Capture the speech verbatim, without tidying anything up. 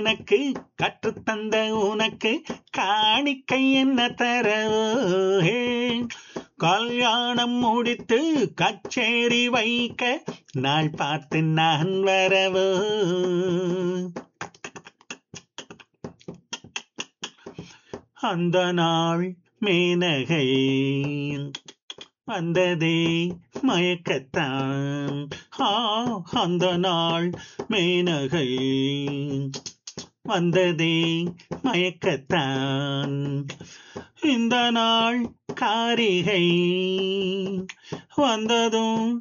எனக்கு கற்றுத்தந்த உனக்கு காணிக்கை என்ன தரவோ ஹே. கல்யாணம் முடித்து கச்சேரி வைக்க நாள் பார்த்து நான் வரவோ. அந்த நாள் மேனகை வந்ததே மயக்கத்தான். ஆ, அந்த நாள் மேனகை வந்ததே மயக்கத்தான். இந்த நாள் காரிகை வந்ததும்